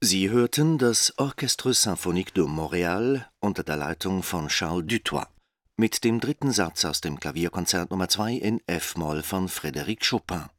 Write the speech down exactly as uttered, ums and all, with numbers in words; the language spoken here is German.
Sie hörten das Orchestre Symphonique de Montréal unter der Leitung von Charles Dutoit mit dem dritten Satz aus dem Klavierkonzert Nummer zwei in F-Moll von Frédéric Chopin.